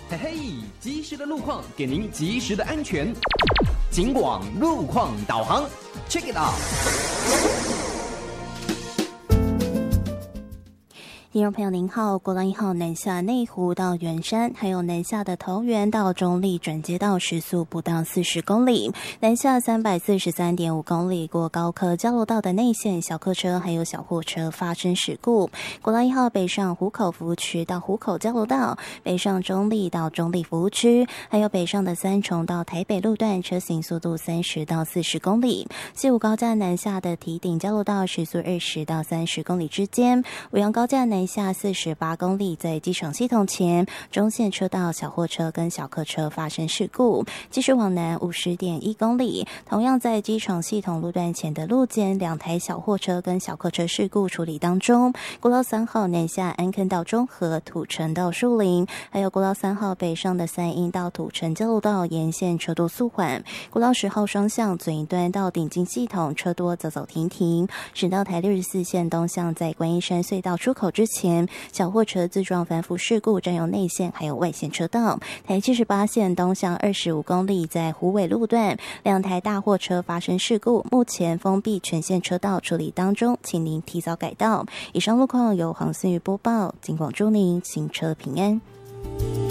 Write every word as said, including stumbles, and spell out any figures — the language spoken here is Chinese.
嘿嘿，及时的路况给您及时的安全。警广路况导航 ，check it out。 听众朋友您好，国道一号南下内湖到圆山，还有南下的桃园到中立转接道时速不到四十公里，南下三百四十三点五公里过高科交流道的内线小客车还有小货车发生事故。国道一号北上湖口服务区到湖口交流道，北上中立到中立服务区，还有北上的三重到台北路段车行速度三十到四十公里。西武高架南下的堤顶交流道时速二十到三十公里之间，五羊高架南下四十八公里，在机场系统前中线车道小货车跟小客车发生事故，继续往南五十点一公里，同样在机场系统路段前的路肩两台小货车跟小客车事故处理当中。国道三号南下安坑到中和、土城到树林，还有国道三号北上的三鶯到土城交流道沿线车多速缓，国道十号双向左一端到顶进系统车多走走停停，省道台六十四线东向在观音山隧道出口之前，小货车自撞翻覆事故占用内线还有外线车道。台七十八线东向二十五公里，在虎尾路段两台大货车发生事故，目前封闭全线车道处理当中，请您提早改道。以上路况由黄思瑜播报，警广祝您行车平安。